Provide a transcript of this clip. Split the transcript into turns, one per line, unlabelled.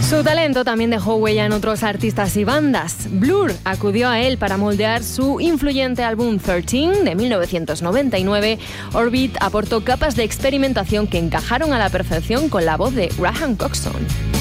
Su talento también dejó huella en otros artistas y bandas. Blur acudió a él para moldear su influyente álbum 13 de 1999. Orbit aportó capas de experimentación que encajaron a la perfección con la voz de Graham Coxon.